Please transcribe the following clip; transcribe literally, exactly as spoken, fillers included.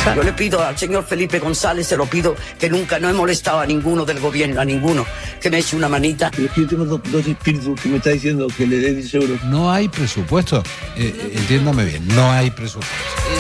Nunca. Yo le pido al señor Felipe González, se lo pido, que nunca, no he molestado a ninguno del gobierno, a ninguno, que me eche una manita. Pero es que yo tengo dos, dos espíritus que me está diciendo que le dé diez euros. No hay presupuesto. Eh, entiéndame bien, no hay presupuesto.